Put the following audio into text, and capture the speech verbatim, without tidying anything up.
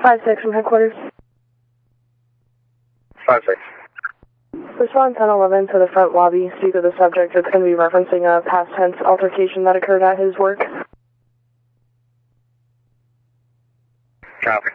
five six from headquarters. five six. Respond ten eleven to the front lobby. Speak with the subject. It's going to be referencing a past tense altercation that occurred at his work. Copy.